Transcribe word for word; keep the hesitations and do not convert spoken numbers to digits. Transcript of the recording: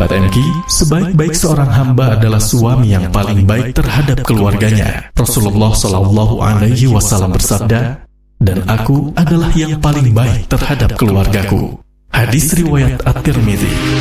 Sahabat M K, sebaik-baik seorang hamba adalah suami yang paling baik terhadap keluarganya. Rasulullah Shallallahu Alaihi Wasallam bersabda, dan aku adalah yang paling baik terhadap keluargaku. Hadis riwayat At-Tirmidzi.